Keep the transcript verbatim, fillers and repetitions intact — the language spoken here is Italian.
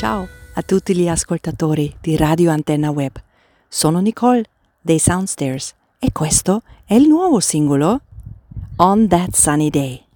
Ciao a tutti gli ascoltatori di Radio Antenna Web. Sono Nicole dei Soundstairs e questo è il nuovo singolo On That Sunny Day.